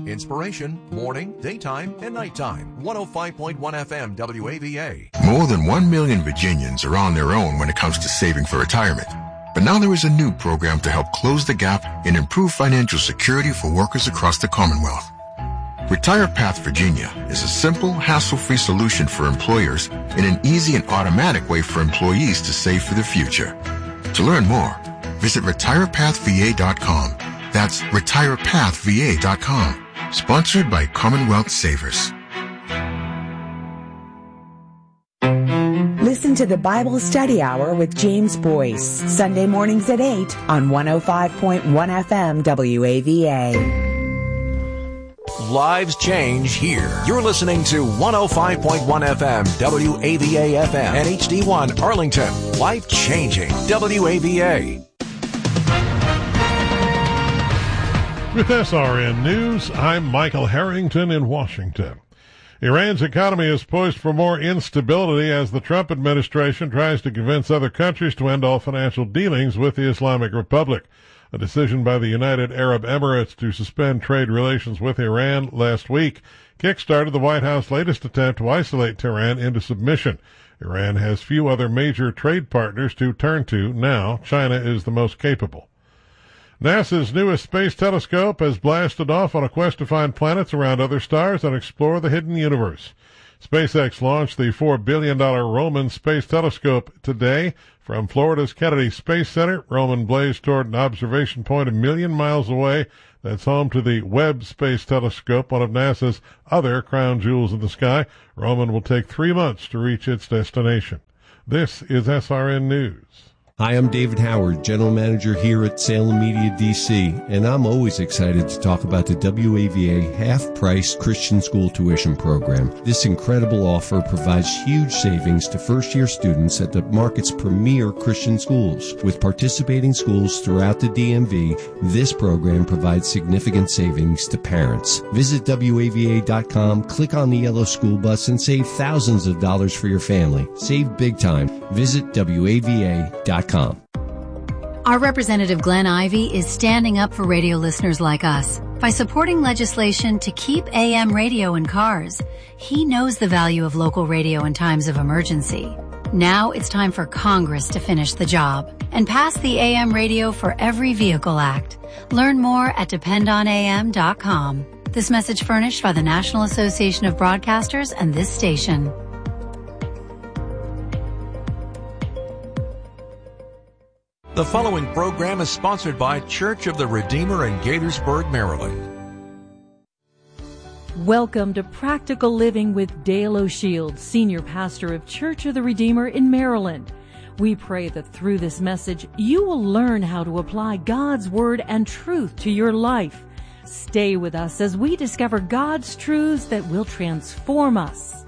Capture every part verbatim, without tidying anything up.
Inspiration, morning, daytime, and nighttime. one oh five point one F M W A V A. More than one million Virginians are on their own when it comes to saving for retirement. But now there is a new program to help close the gap and improve financial security for workers across the Commonwealth. Retire Path Virginia is a simple, hassle-free solution for employers and an easy and automatic way for employees to save for the future. To learn more, visit retire path v a dot com. That's retire path v a dot com. Sponsored by Commonwealth Savers. Listen to the Bible Study Hour with James Boyce, Sunday mornings at eight on one oh five point one F M W A V A. Lives change here. You're listening to one oh five point one F M W A V A F M and H D one Arlington. Life changing W A V A. With S R N News, I'm Michael Harrington in Washington. Iran's economy is poised for more instability as the Trump administration tries to convince other countries to end all financial dealings with the Islamic Republic. A decision by the United Arab Emirates to suspend trade relations with Iran last week kick-started the White House's latest attempt to isolate Tehran into submission. Iran has few other major trade partners to turn to now. China is the most capable. NASA's newest space telescope has blasted off on a quest to find planets around other stars and explore the hidden universe. SpaceX launched the four billion dollars Roman Space Telescope today from Florida's Kennedy Space Center. Roman blazed toward an observation point a million miles away that's home to the Webb Space Telescope, one of NASA's other crown jewels in the sky. Roman will take three months to reach its destination. This is S R N News. Hi, I'm David Howard, General Manager here at Salem Media D C, and I'm always excited to talk about the W A V A half-price Christian school tuition program. This incredible offer provides huge savings to first-year students at the market's premier Christian schools. With participating schools throughout the D M V, this program provides significant savings to parents. Visit W A V A dot com, click on the yellow school bus, and save thousands of dollars for your family. Save big time. Visit W A V A dot com. Our Representative Glenn Ivey is standing up for radio listeners like us by supporting legislation to keep A M radio in cars. He knows the value of local radio in times of emergency. Now it's time for Congress to finish the job and pass the A M Radio for Every Vehicle Act. Learn more at depend on A M dot com. This message furnished by the National Association of Broadcasters and this station. The following program is sponsored by Church of the Redeemer in Gaithersburg, Maryland. Welcome to Practical Living with Dale O'Shields, Senior Pastor of Church of the Redeemer in Maryland. We pray that through this message, you will learn how to apply God's Word and truth to your life. Stay with us as we discover God's truths that will transform us.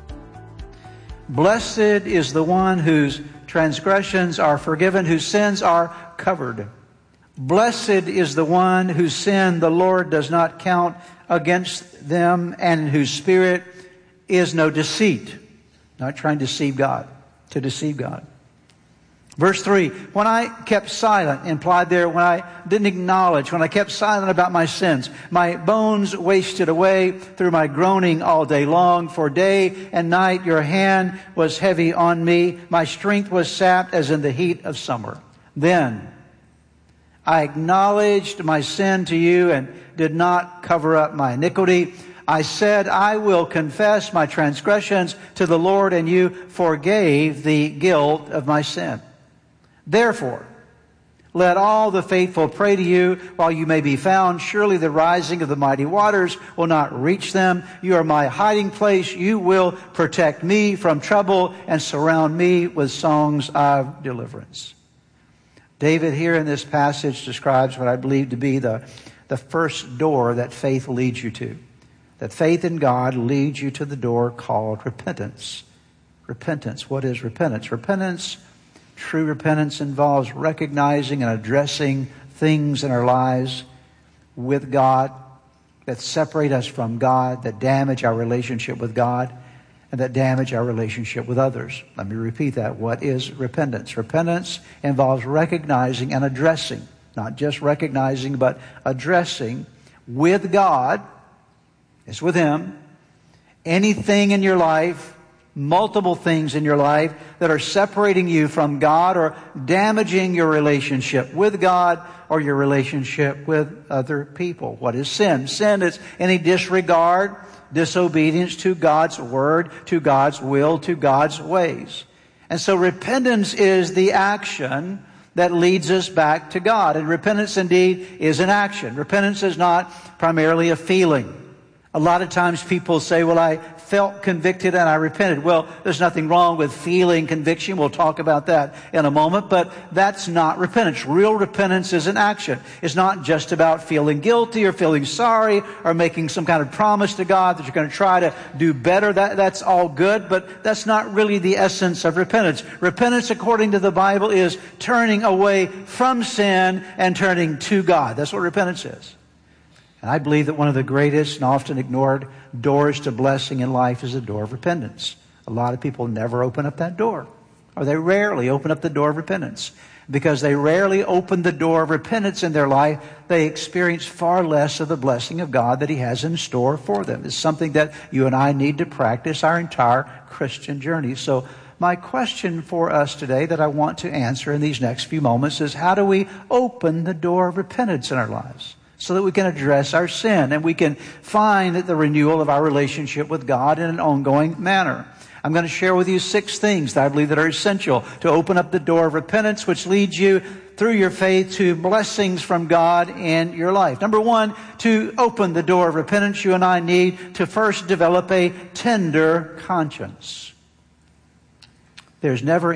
Blessed is the one whose transgressions are forgiven, whose sins are covered. Blessed is the one whose sin the Lord does not count against them, and in whose spirit is no deceit. Not trying to deceive God, to deceive God. Verse three, when I kept silent, implied there, when I didn't acknowledge, when I kept silent about my sins, my bones wasted away through my groaning all day long. For day and night your hand was heavy on me. My strength was sapped as in the heat of summer. Then I acknowledged my sin to you and did not cover up my iniquity. I said, I will confess my transgressions to the Lord, and you forgave the guilt of my sin. Therefore, let all the faithful pray to you while you may be found. Surely the rising of the mighty waters will not reach them. You are my hiding place. You will protect me from trouble and surround me with songs of deliverance. David here in this passage describes what I believe to be the, the first door that faith leads you to. That faith in God leads you to the door called repentance. Repentance. What is repentance? Repentance True repentance involves recognizing and addressing things in our lives with God that separate us from God, that damage our relationship with God, and that damage our relationship with others. Let me repeat that. What is repentance? Repentance involves recognizing and addressing, not just recognizing, but addressing with God It's with Him. Anything in your life, multiple things in your life that are separating you from God or damaging your relationship with God or your relationship with other people. What is sin? Sin is any disregard, disobedience to God's Word, to God's will, to God's ways. And so repentance is the action that leads us back to God. And repentance indeed is an action. Repentance is not primarily a feeling. A lot of times people say, well, I felt convicted and I repented. Well, there's nothing wrong with feeling conviction. We'll talk about that in a moment, but that's not repentance. Real repentance is an action. It's not just about feeling guilty or feeling sorry or making some kind of promise to God that you're going to try to do better. That, that's all good, but that's not really the essence of repentance. Repentance, according to the Bible, is turning away from sin and turning to God. That's what repentance is. And I believe that one of the greatest and often ignored doors to blessing in life is the door of repentance. A lot of people never open up that door, or they rarely open up the door of repentance. Because they rarely open the door of repentance in their life, they experience far less of the blessing of God that He has in store for them. It's something that you and I need to practice our entire Christian journey. So my question for us today that I want to answer in these next few moments is, how do we open the door of repentance in our lives? So that we can address our sin and we can find the renewal of our relationship with God in an ongoing manner. I'm going to share with you six things that I believe that are essential to open up the door of repentance, which leads you through your faith to blessings from God in your life. Number one, to open the door of repentance, you and I need to first develop a tender conscience. There's never